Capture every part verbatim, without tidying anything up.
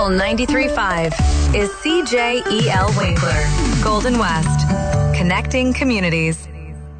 Eagle ninety-three point five is C J E L Winkler, Golden West, connecting communities.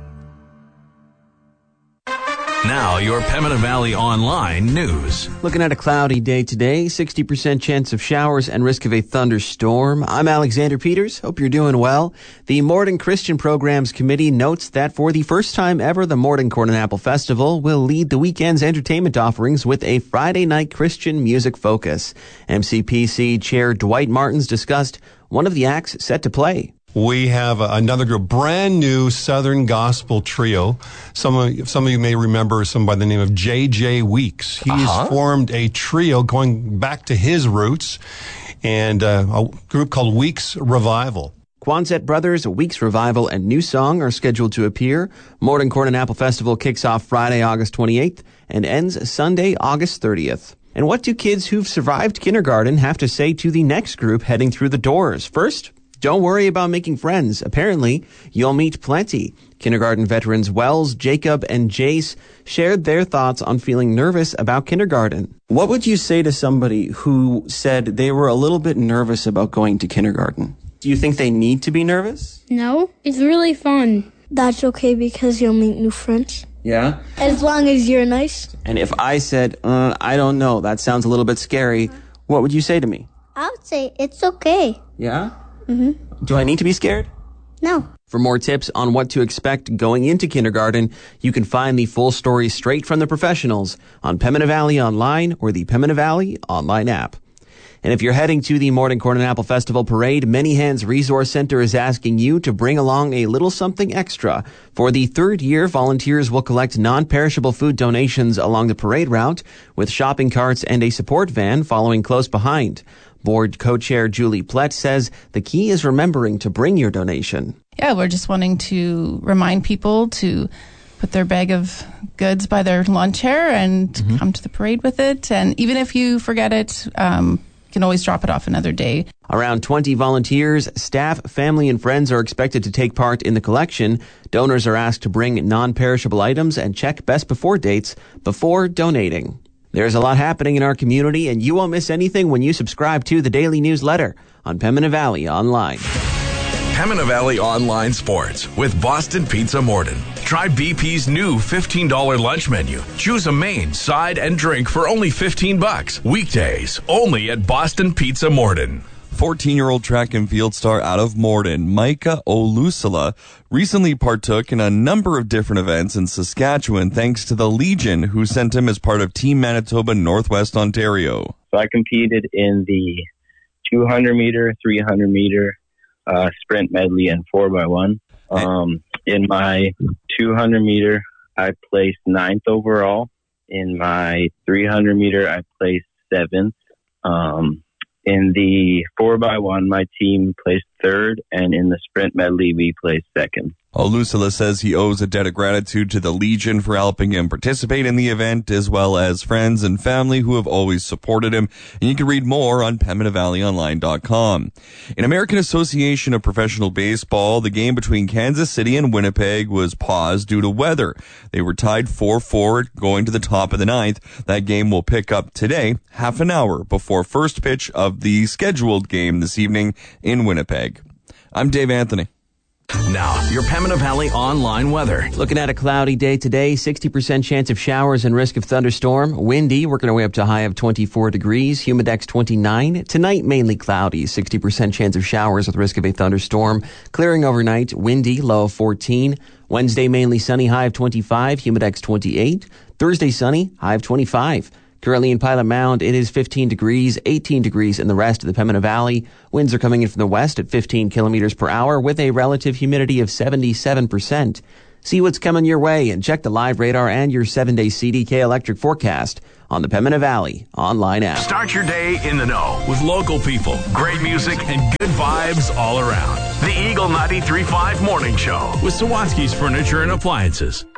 Now, your Pembina Valley Online news. Looking at a cloudy day today, sixty percent chance of showers and risk of a thunderstorm. I'm Alexander Peters. Hope you're doing well. The Morden Christian Programs Committee notes that for the first time ever, the Morden Corn and Apple Festival will lead the weekend's entertainment offerings with a Friday night Christian music focus. M C P C Chair Dwight Martins discussed one of the acts set to play. We have another group, brand new Southern Gospel trio. Some of, some of you may remember some by the name of J J Weeks. He's uh-huh. formed a trio going back to his roots, and uh, a group called Weeks Revival. Quonset Brothers, Weeks Revival, and New Song are scheduled to appear. Morden Corn and Apple Festival kicks off Friday, August twenty-eighth, and ends Sunday, August thirtieth. And what do kids who've survived kindergarten have to say to the next group heading through the doors? First, don't worry about making friends. Apparently, you'll meet plenty. Kindergarten veterans Wells, Jacob, and Jace shared their thoughts on feeling nervous about kindergarten. What would you say to somebody who said they were a little bit nervous about going to kindergarten? Do you think they need to be nervous? No, it's really fun. That's okay because you'll meet new friends. Yeah? As long as you're nice. And if I said, uh, I don't know, that sounds a little bit scary, what would you say to me? I would say it's okay. Yeah? Mm-hmm. Do I need to be scared? No. For more tips on what to expect going into kindergarten, you can find the full story straight from the professionals on Pembina Valley Online or the Pembina Valley Online app. And if you're heading to the Morden Corn and Apple Festival Parade, Many Hands Resource Center is asking you to bring along a little something extra. For the third year, volunteers will collect non-perishable food donations along the parade route with shopping carts and a support van following close behind. Board co-chair Julie Plett says the key is remembering to bring your donation. Yeah, we're just wanting to remind people to put their bag of goods by their lawn chair and mm-hmm. come to the parade with it. And even if you forget it, um, you can always drop it off another day. Around twenty volunteers, staff, family, and friends are expected to take part in the collection. Donors are asked to bring non-perishable items and check best before dates before donating. There's a lot happening in our community, and you won't miss anything when you subscribe to the daily newsletter on Pembina Valley Online. Pembina Valley Online Sports with Boston Pizza Morden. Try B P's new fifteen dollars lunch menu. Choose a main, side, and drink for only fifteen bucks. Weekdays, only at Boston Pizza Morden. fourteen-year-old track and field star out of Morden, Micah Olusala, recently partook in a number of different events in Saskatchewan thanks to the Legion, who sent him as part of Team Manitoba Northwest Ontario. So I competed in the two hundred meter, three hundred meter, uh, sprint medley, and four by one. Um, in my two hundred meter, I placed ninth overall. In my three hundred meter, I placed seventh. Um, In the four by one, my team placed third, and in the sprint medley, we placed second. Olusala says he owes a debt of gratitude to the Legion for helping him participate in the event, as well as friends and family who have always supported him. And you can read more on Pembina Valley Online dot com. In American Association of Professional Baseball, the game between Kansas City and Winnipeg was paused due to weather. They were tied four four going to the top of the ninth. That game will pick up today, half an hour before first pitch of the scheduled game this evening in Winnipeg. I'm Dave Anthony. Now, your Pembina Valley Online weather. Looking at a cloudy day today, sixty percent chance of showers and risk of thunderstorm. Windy, working our way up to a high of twenty-four degrees. Humidex twenty-nine. Tonight, mainly cloudy, sixty percent chance of showers with risk of a thunderstorm. Clearing overnight, windy, low of fourteen. Wednesday, mainly sunny, high of twenty-five. Humidex twenty-eight. Thursday, sunny, high of twenty-five. Currently in Pilot Mound, it is fifteen degrees, eighteen degrees in the rest of the Pembina Valley. Winds are coming in from the west at fifteen kilometers per hour with a relative humidity of seventy-seven percent. See what's coming your way and check the live radar and your seven-day C D K electric forecast on the Pembina Valley Online app. Start your day in the know with local people, great music, and good vibes all around. The Eagle ninety-three point five Morning Show with Sawatsky's Furniture and Appliances.